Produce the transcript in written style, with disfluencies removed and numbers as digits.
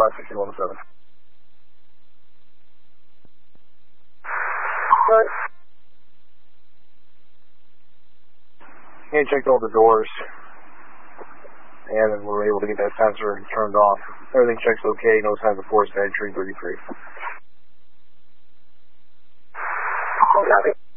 56117. Right. He checked all the doors, and then we were able to get that sensor turned off. Everything checks okay, no signs of forced entry, 33. Copy.